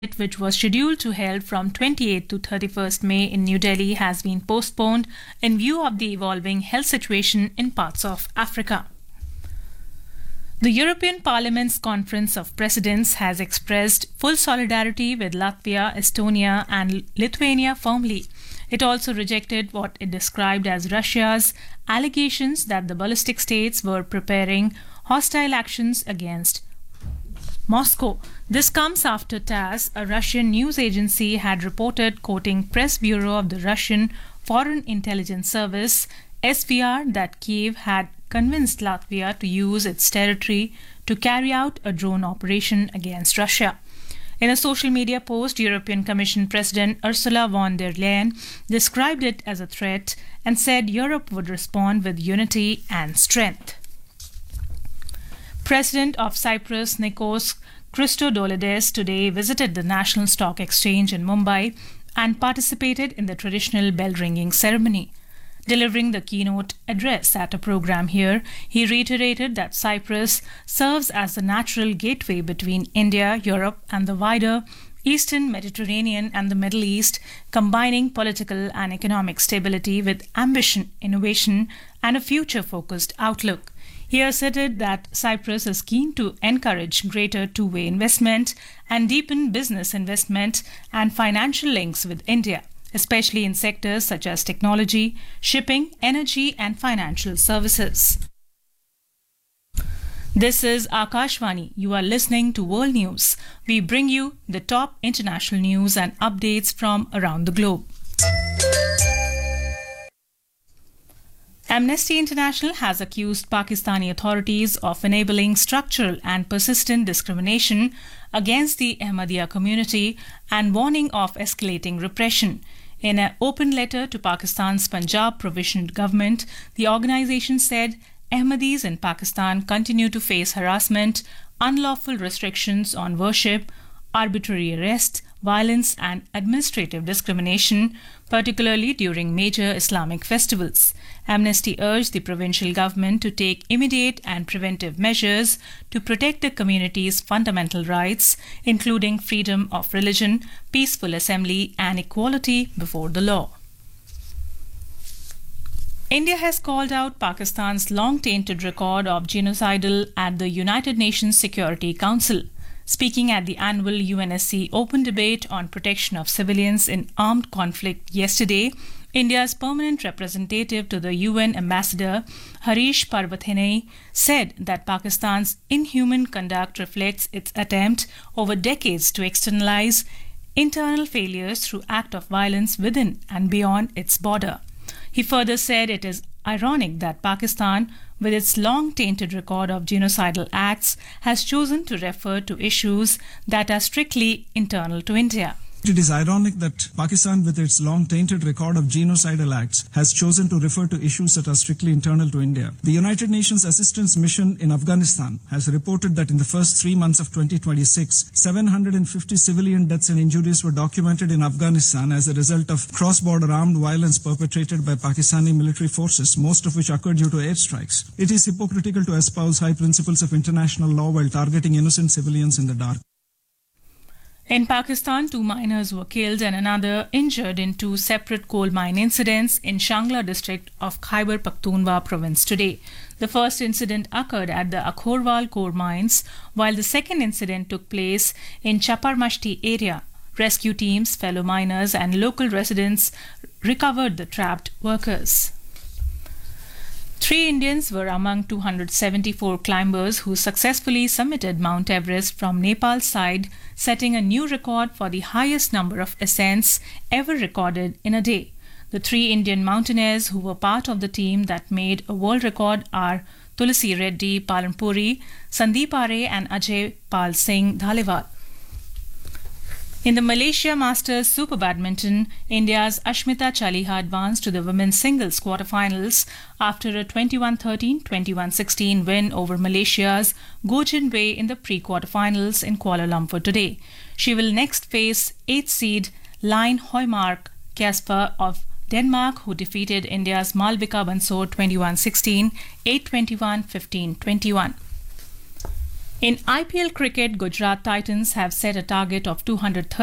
which was scheduled to held from 28th to 31st May in New Delhi, has been postponed in view of the evolving health situation in parts of Africa. The European Parliament's Conference of Presidents has expressed full solidarity with Latvia, Estonia, and Lithuania firmly. It also rejected what it described as Russia's allegations that the ballistic states were preparing hostile actions against Moscow. This comes after TASS, a Russian news agency, had reported, quoting Press Bureau of the Russian Foreign Intelligence Service (SVR), that Kiev had convinced Latvia to use its territory to carry out a drone operation against Russia. In a social media post, European Commission President Ursula von der Leyen described it as a threat and said Europe would respond with unity and strength. President of Cyprus Nikos Christodoulides today visited the National Stock Exchange in Mumbai and participated in the traditional bell-ringing ceremony. Delivering the keynote address at a program here, he reiterated that Cyprus serves as the natural gateway between India, Europe, and the wider Eastern Mediterranean and the Middle East, combining political and economic stability with ambition, innovation, and a future-focused outlook. He asserted that Cyprus is keen to encourage greater two-way investment and deepen business investment and financial links with India, especially in sectors such as technology, shipping, energy, and financial services. This is Akashvani. You are listening to World News. We bring you the top international news and updates from around the globe. Amnesty International has accused Pakistani authorities of enabling structural and persistent discrimination against the Ahmadiyya community and warning of escalating repression. In an open letter to Pakistan's Punjab Provisional Government, the organization said Ahmadis in Pakistan continue to face harassment, unlawful restrictions on worship, arbitrary arrest, violence, and administrative discrimination, particularly during major Islamic festivals. Amnesty urged the provincial government to take immediate and preventive measures to protect the community's fundamental rights, including freedom of religion, peaceful assembly, and equality before the law. India has called out Pakistan's long-tainted record of genocidal at the United Nations Security Council. Speaking at the annual UNSC Open Debate on Protection of Civilians in Armed Conflict yesterday, India's permanent representative to the UN ambassador Harish Parvathinai said that Pakistan's inhuman conduct reflects its attempt over decades to externalize internal failures through acts of violence within and beyond its border. He further said it is ironic that Pakistan, with its long-tainted record of genocidal acts, has chosen to refer to issues that are strictly internal to India. It is ironic that Pakistan, with its long-tainted record of genocidal acts, has chosen to refer to issues that are strictly internal to India. The United Nations Assistance Mission in Afghanistan has reported that in the first 3 months of 2026, 750 civilian deaths and injuries were documented in Afghanistan as a result of cross-border armed violence perpetrated by Pakistani military forces, most of which occurred due to airstrikes. It is hypocritical to espouse high principles of international law while targeting innocent civilians in the dark. In Pakistan, 2 miners were killed and another injured in 2 separate coal mine incidents in Shangla district of Khyber Pakhtunkhwa province today. The first incident occurred at the Akhorwal coal mines, while the second incident took place in Chaparmashti area. Rescue teams, fellow miners, and local residents recovered the trapped workers. 3 Indians were among 274 climbers who successfully summited Mount Everest from Nepal's side, setting a new record for the highest number of ascents ever recorded in a day. The 3 Indian mountaineers who were part of the team that made a world record are Tulsi Reddy Palanpuri, Sandeep Are, and Ajay Pal Singh Dhaliwal. In the Malaysia Masters Super Badminton, India's Ashmita Chaliha advanced to the women's singles quarterfinals after a 21-13, 21-16 win over Malaysia's Go Jin Wei in the pre-quarterfinals in Kuala Lumpur today. She will next face 8th seed Line Højmark Kasper of Denmark, who defeated India's Malvika Bansod 21-16, 8-21, 15-21. In IPL cricket, Gujarat Titans have set a target of 230